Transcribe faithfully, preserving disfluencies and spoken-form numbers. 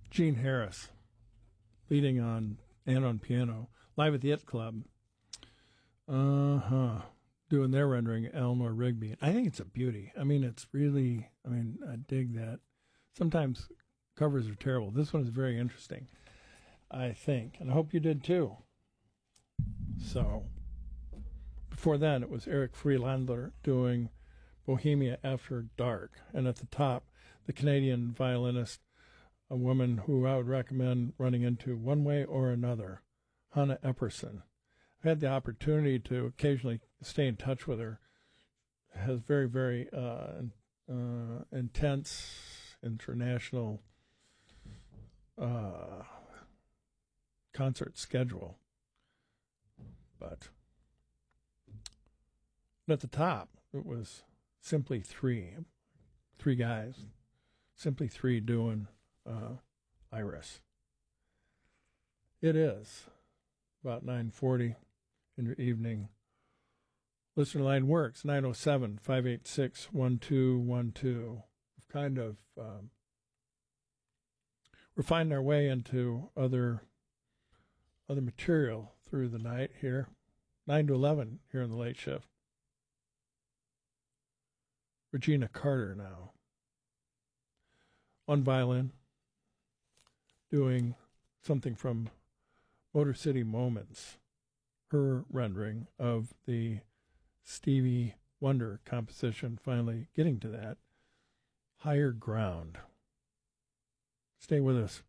Gene Harris, leading on and on piano, live at the It Club. Uh-huh. Doing their rendering, Eleanor Rigby. I think it's a beauty. I mean, it's really, I mean, I dig that. Sometimes covers are terrible. This one is very interesting, I think, and I hope you did too. So, before then, it was Eric Freelandler doing Bohemia After Dark. And at the top, the Canadian violinist, a woman who I would recommend running into one way or another, Hannah Epperson. I've had the opportunity to occasionally stay in touch with her. Has very, very uh, uh, intense international uh, concert schedule. But at the top, it was simply three, three guys, simply three doing uh, Iris. It is about nine forty in your evening. Listener line works, nine oh seven, five eight six, one two one two. We've kind of, um, we're finding our way into other other material through the night here. nine to eleven here in the late shift. Regina Carter now. On violin, doing something from Motor City Moments, her rendering of the Stevie Wonder composition, finally getting to that, Higher Ground. Stay with us.